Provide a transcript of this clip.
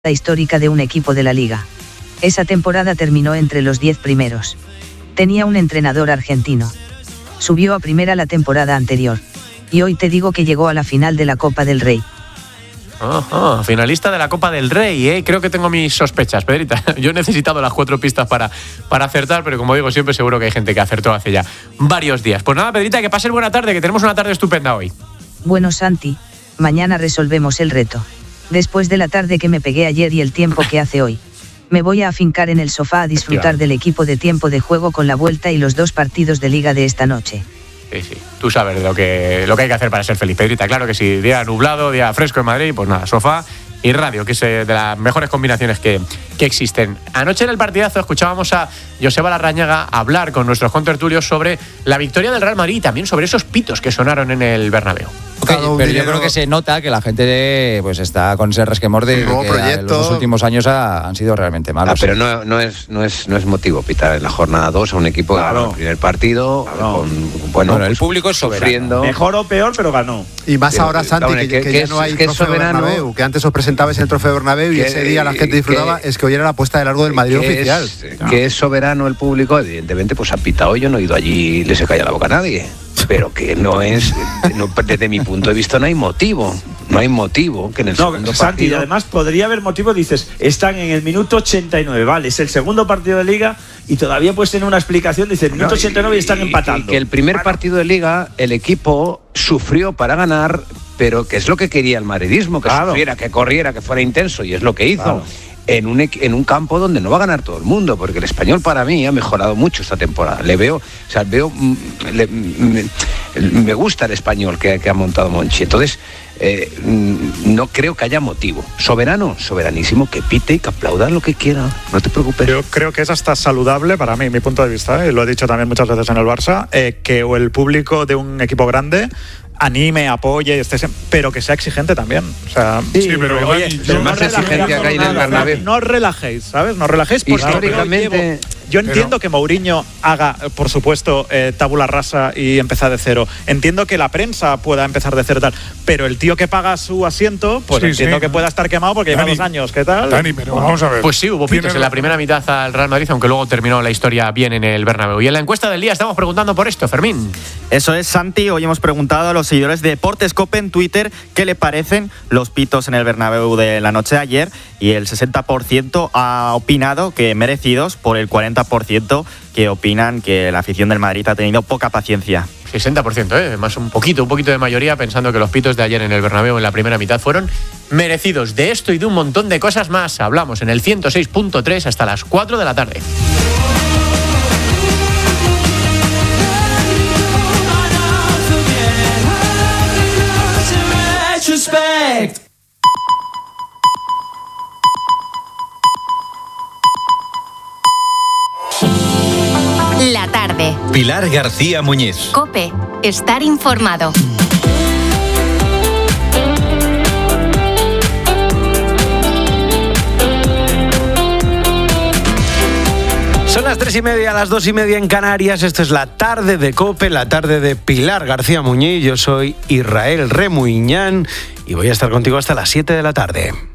histórica de un equipo de la liga. Esa temporada terminó entre los 10 primeros. Tenía un entrenador argentino. Subió a primera la temporada anterior. Y hoy te digo que llegó a la final de la Copa del Rey. Finalista de la Copa del Rey, ¿eh? Creo que tengo mis sospechas, Pedrita. Yo he necesitado las 4 pistas para acertar, pero como digo siempre, seguro que hay gente que acertó hace ya varios días. Pues nada, Pedrita, que pases buena tarde, que tenemos una tarde estupenda hoy. Bueno, Santi, mañana resolvemos el reto. Después de la tarde que me pegué ayer y el tiempo que hace hoy, me voy a afincar en el sofá a disfrutar del equipo de tiempo de juego con la vuelta y los 2 partidos de liga de esta noche. Sí, tú sabes lo que hay que hacer para ser feliz, Pedrita. Claro que sí, día nublado, día fresco en Madrid, pues nada, sofá y radio, que es de las mejores combinaciones que existen. Anoche en el partidazo escuchábamos a Joseba Larrañaga hablar con nuestros contertulios sobre la victoria del Real Madrid y también sobre esos pitos que sonaron en el Bernabéu. Pero yo creo que se nota que la gente pues está con ese resquemor de que los últimos años han sido realmente malos. Pero no es motivo pitar en la jornada 2 a un equipo que ganó el primer partido. Bueno, el público es soberano. Mejor o peor, pero ganó. Y más ahora, Santi, que ya no hay trofeo Bernabéu, que antes os presentabais el trofeo Bernabéu y ese día la gente disfrutaba, es que hoy era la puesta de largo del Madrid oficial. Que es soberano el público, evidentemente, pues ha pitado. Yo no he ido allí y le se calla la boca a nadie. Pero que desde mi punto de vista no hay motivo que en el segundo Santi, partido... y además podría haber motivo, dices, están en el minuto 89, vale, es el segundo partido de Liga y todavía puedes tener una explicación, dice, el minuto 89 y están empatando. Que el primer partido de Liga, el equipo sufrió para ganar, pero que es lo que quería el madridismo, que sufriera, que corriera, que fuera intenso, y es lo que hizo. Claro. En un campo donde no va a ganar todo el mundo, porque el Español para mí ha mejorado mucho esta temporada. Me gusta el Español que ha montado Monchi. Entonces, no creo que haya motivo. Soberanísimo, que pite y que aplauda lo que quiera. No te preocupes. Yo creo que es hasta saludable para mí, mi punto de vista, y lo he dicho también muchas veces en el Barça, que el público de un equipo grande anime, apoye, pero que sea exigente también. O sea, sí, pero oye, más exigencia que hay en el Bernabéu. No os relajéis, ¿sabes? No os relajéis porque históricamente... Yo entiendo que Mourinho haga, por supuesto, tabula rasa y empezar de cero. Entiendo que la prensa pueda empezar de cero tal, pero el tío que paga su asiento, pues entiendo que pueda estar quemado porque lleva 2 años. ¿Qué tal? Dani, pero vamos a ver. Pues sí, hubo pitos en la primera mitad al Real Madrid, aunque luego terminó la historia bien en el Bernabéu. Y en la encuesta del día estamos preguntando por esto, Fermín. Eso es, Santi. Hoy hemos preguntado a los seguidores de Deportes Cope en Twitter qué le parecen los pitos en el Bernabéu de la noche de ayer, y el 60% ha opinado que merecidos, por el 40% que opinan que la afición del Madrid ha tenido poca paciencia. 60%, más un poquito de mayoría pensando que los pitos de ayer en el Bernabéu en la primera mitad fueron merecidos. De esto y de un montón de cosas más hablamos en el 106.3 hasta las 4 de la tarde. La tarde. Pilar García Muñiz. COPE. Estar informado. Son las 3:30, las 2:30 en Canarias. Esto es la tarde de COPE, la tarde de Pilar García Muñiz. Yo soy Israel Remuñán y voy a estar contigo hasta las 7 de la tarde.